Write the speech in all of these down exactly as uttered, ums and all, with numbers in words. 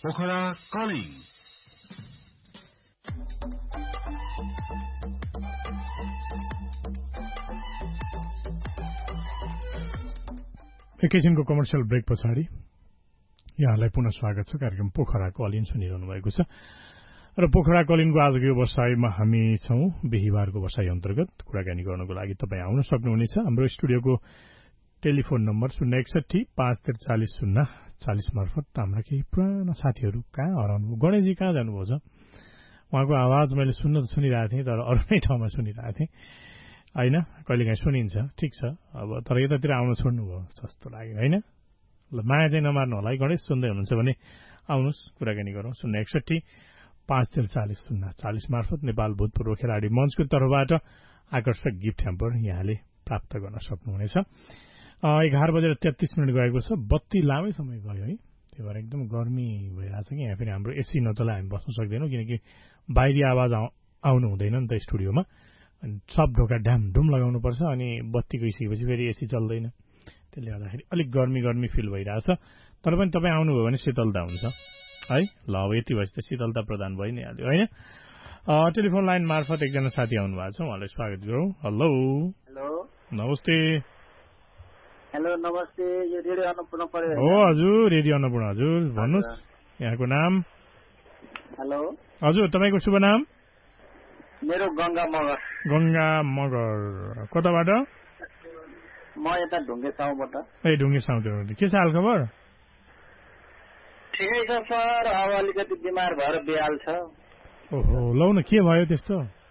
Pokhara calling. एकैछिनको commercial brake पछाडि यहाँलाई पुनः स्वागत छ। कार्यक्रम पोखरा कलिन सुनिरहनु भएको छ र पोखरा कलिनको आजको यो बसाइमा हामी छौं बिहीबारको बसाइ अन्तर्गत कुराकानी गर्नको लागि तपाईँ आउन सक्नुहुनेछ। हाम्रो स्टुडियोको टेलिफोन नम्बर शून्य एकसठी पाँच त्रिचालिस शून्य चालिस मार्फत हाम्रा केही पुराना साथीहरू कहाँ हराउनु, गणेशजी कहाँ जानुभएको छ? उहाँको आवाज मैले सुन्न त सुनिरहेको थिएँ, तर अरू नै ठाउँमा सुनिरहेको थिएँ होइन। कहिलेकाहीँ सुनिन्छ, ठिक छ, अब तर यतातिर आउन छोड्नुभयो जस्तो लाग्यो होइन। ल माया चाहिँ नमार्नु होला है गणेश, सुन्दै हुनुहुन्छ भने आउनुहोस् कुराकानी गरौँ। शून्य एकसठी पाँच त्रिचालिस शून्य चालिस मार्फत नेपाल भूतपूर्व खेलाडी मञ्चको तर्फबाट आकर्षक गिफ्ट ह्याम्पर यहाँले प्राप्त गर्न सक्नुहुनेछ। एघार बजेर तेत्तीस मिनट गएको छ। बत्ती लामै समय गयो है, त्यही भएर एकदम गर्मी भइरहेछ कि यहाँ फेरि हाम्रो एसी नचला हामी बस्न सक्दैनौँ, किनकि बाहिरी आवाज आउनु हुँदैन नि त स्टुडियोमा। अनि सब ढोका ढ्याम ढुम लगाउनुपर्छ, अनि बत्ती गइसकेपछि फेरि एसी चल्दैन, त्यसले गर्दाखेरि अलिक गर्मी गर्मी फिल भइरहेछ। तर पनि तपाईँ आउनुभयो भने शीतलता हुन्छ है। ल अब यति भएपछि त शीतलता प्रदान भइ नै हाल्यो होइन। टेलिफोन लाइन मार्फत एकजना साथी आउनु भएको छ, उहाँलाई स्वागत गरौँ। हेलो हेलो नमस्ते। हेलो नमस्ते, यो रेडियो अन्नपूर्ण पर्यो हो हजुर, रेडियो अन्नपूर्ण हजुर, भन्नुहोस् यहाँको नाम? हेलो हजुर, तपाईँको शुभ नाम? मेरो गंगा मगर। गंगा मगर, कताबाट? म यता ढुङ्गे साउबाट। ए ढुङ्गे साउबाट, के छ हाल खबर? ठिकै छ सर, अब अलिकति बिमार भएर बेहाल छ। ओहो, लौ न के भयो त्यस्तो?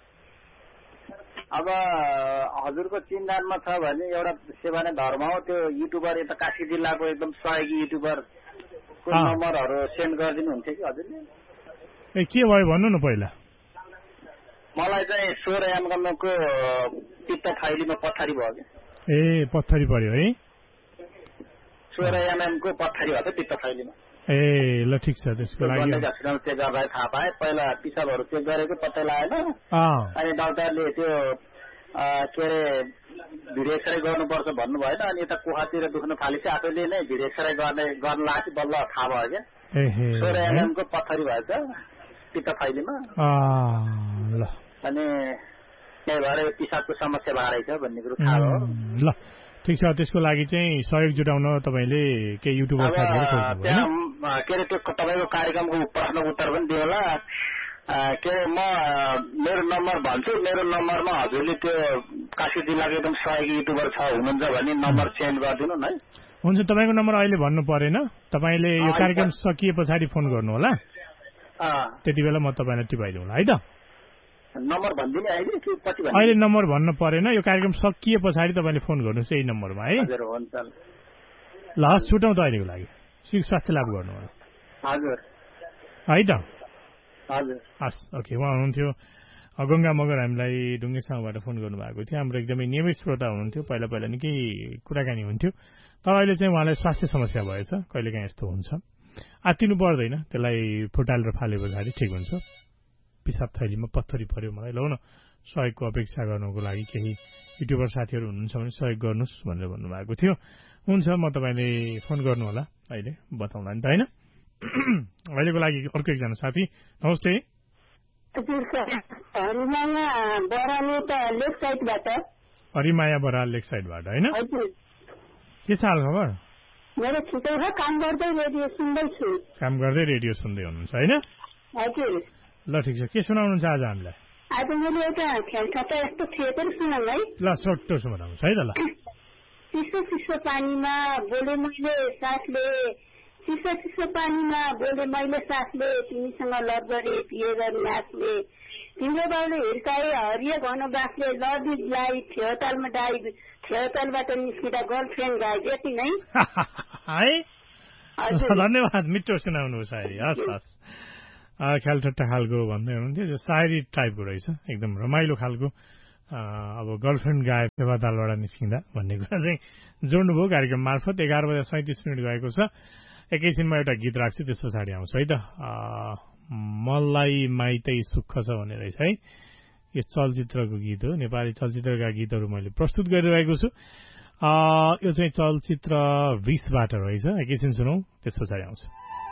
अब हजुरको चिन्तानमा छ भने एउटा सेवाने धर्म हो, त्यो युट्युबर यता काशी जिल्लाको एकदम सहयोगी युट्युबर को नम्बरहरू सेन्ड गरिदिनु हुन्थ्यो कि हजुरले? ए के भयो भन्नु न पहिला। मलाई चाहिँ सोह्र एमको पित्त थैलीमा पत्थरी भयो कि। ए पत्थरी पर्यो है? सोह्र एमएमको पत्थरी भएको थियो पित्त थैलीमा। ए ल ठिक छ, त्यसको लागि हस्पिटल चेक गर्दा थाहा पाएँ। पहिला पिसाबहरू चेक गरेको पत्ता लागेन, अनि डाक्टरले त्यो के अरे भिडियो एक्सरे गर्नुपर्छ भन्नु भएन। अनि यता कुखातिर दुख्न थालेपछि आफैले नै भिडियो एक्सरे गर्ने गर्न लाग्यो, बल्ल थाहा भयो क्या सोह्र एमएमको पत्थरी भएछ पित्त थैलीमा। अनि त्यही भएर पिसाबको समस्या भएछ भन्ने कुरो थाहा भयो। ल ठिक छ, त्यसको लागि चाहिँ सहयोग जुटाउन तपाईँले केही युट्युबर साथीहरू त्यहाँ के अरे त्यो तपाईँको कार्यक्रमको प्रश्न उत्तर पनि दिनु होला। के अरे म मेरो नम्बर भन्छु, मेरो नम्बरमा हजुरले त्यो काशी जिल्लाको एकदम सहयोगी युट्युबर छ हुनुहुन्छ भने नम्बर चेन्ज गरिदिनु न है। हुन्छ, तपाईँको नम्बर अहिले भन्नु परेन, तपाईँले यो कार्यक्रम सकिए पछाडि फोन गर्नु होला, त्यति बेला म तपाईँलाई टिपाइदिउँ होला है त। नम्बर भनिदिने अहिले कि पछि भन्नु? अहिले नम्बर भन्न परेन, यो कार्यक्रम सकिए पछाडि तपाईँले फोन गर्नुहोस् यही नम्बरमा है। हजुर हुन्छ। ल हस्, छुटौँ त अहिलेको लागि, स्वास्थ्य लाभ गर्नु होला हजुर है त। हजुर हस् ओके। उहाँ हुनुहुन्थ्यो गंगा मगर, हामीलाई ढुङ्गे साउबाट फोन गर्नुभएको थियो। हाम्रो एकदमै नियमित श्रोता हुनुहुन्थ्यो, पहिला पहिला निकै कुराकानी हुन्थ्यो, तर अहिले चाहिँ उहाँलाई स्वास्थ्य समस्या भएछ। कहिलेकाहीँ यस्तो हुन्छ, आत्तिनु पर्दैन, त्यसलाई फुटालेर फाले पछाडि ठिक हुन्छ। पिसाब थैलीमा पत्थरी पर्यो, मलाई लौ न सहयोगको अपेक्षा गर्नुको लागि केही युट्युबर साथीहरू हुनुहुन्छ भने सहयोग गर्नुहोस् भनेर भन्नुभएको थियो। हुन्छ, म तपाईँले फोन गर्नु होला, अहिले बताउँला नि त होइन। अहिलेको लागि अर्को एकजना साथी। नमस्ते। हरिमाया बराल लेक साइडबाट होइन, के छ हाल खबर? मेरो ठिकै छ, काम गर्दै रेडियो सुन्दैछु। काम गर्दै रेडियो सुन्दै हुनुहुन्छ होइन? हजुर। ल ठिक छ, के सुनाउनुहुन्छ आज हामीलाई? आज मैले एउटा खेलकथा यस्तो थिएटर सुनाउँ है। ल छोटो सुनाउनुहोस् है त। ल चिसो चिसो पानीमा बोले मैले सासले, चिसो चिसो पानीमा बोले मैले सासले, तिमीसँग लडगरे पिए गरी नाचले, तिम्रो बाउले हिर्काए हरियो घन बाँसले, लडिलाई छेउतालमा डाइ छेउतालबाट निस्किँदा गर्लफ्रेन्ड गाए। यति नै है, धन्यवाद, मिठो सुनाउनु सायरी। हस् हस्, ख्याल ठट्टा खालको भन्दै हुनुहुन्थ्यो, जो सायरी टाइपको रहेछ, एकदम रमाइलो खालको। अब गर्लफ्रेन्ड गाए फेवातालबाट निस्किँदा भन्ने कुरा चाहिँ जोड्नुभयो कार्यक्रम मार्फत। एघार बजे सैतिस मिनट गएको छ। एकैछिनमा एउटा गीत राख्छु, त्यस पछाडि आउँछु है त। मलाई माइतै सुख छ भन्ने रहेछ है, यो चलचित्रको गीत हो। नेपाली चलचित्रका गीतहरू मैले प्रस्तुत गरिरहेको छु। यो चाहिँ चलचित्र बीसबाट रहेछ। एकैछिन सुनौ, त्यस पछाडि आउँछु।